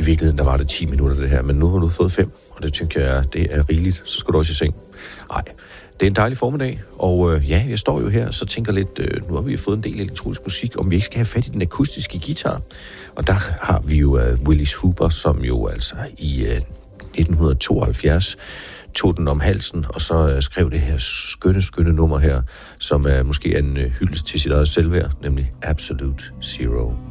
virkeligheden, der var det 10 minutter det her, men nu har du fået 5, og det tænker jeg, det er rigeligt. Så skal du også i seng. Nej, det er en dejlig formiddag, og ja, jeg står jo her og så tænker lidt, nu har vi fået en del elektronisk musik, om vi ikke skal have fat i den akustiske guitar. Og der har vi jo Willis Hooper, som jo altså i 1972 tog den om halsen, og så skrev det her skønne nummer her, som måske er en hyldest til sit eget selvværd, nemlig Absolute Zero.